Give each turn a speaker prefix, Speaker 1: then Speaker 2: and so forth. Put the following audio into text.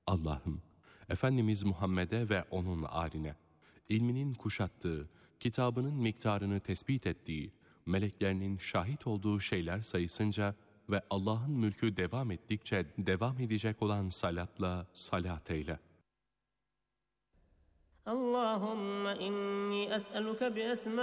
Speaker 1: Allah'ım, Efendimiz Muhammed'e ve onun âline, ilminin kuşattığı, kitabının miktarını tespit ettiği, meleklerinin şahit olduğu şeyler sayısınca ve Allah'ın mülkü devam ettikçe devam edecek olan salatla salat eyle.
Speaker 2: اللهم إني أسألك بأسمائك